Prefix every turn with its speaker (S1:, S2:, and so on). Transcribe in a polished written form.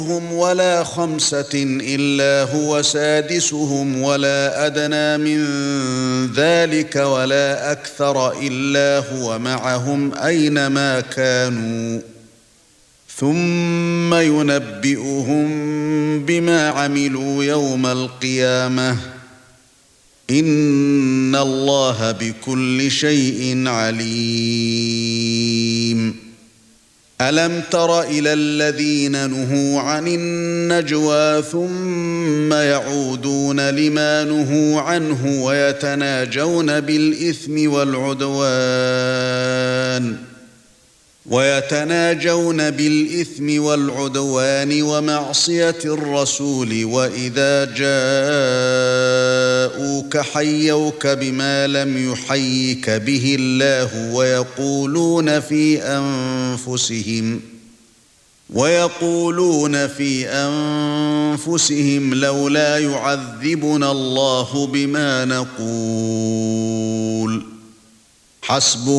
S1: ولا خمسة إلا هو سادسهم ولا أدنى من ذلك ولا أكثر إلا هو معهم أينما كانوا ثم ينبئهم بما عملوا يوم القيامة إن الله بكل شيء عليم. ألم تر إلى الذين نهوا عن النجوى ثم يعودون لما نهوا عنه ويتناجون بالإثم والعدوان ومعصية الرسول وإذا جاءوك حيوك بما لم يحيك به الله ويقولون في أنفسهم لولا يعذبنا الله بما نقول حسبهم